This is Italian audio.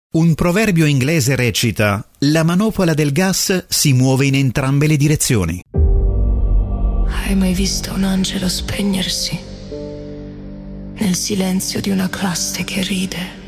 Un proverbio inglese recita: la manopola del gas si muove in entrambe le direzioni. Hai mai visto un angelo spegnersi nel silenzio di una classe che ride?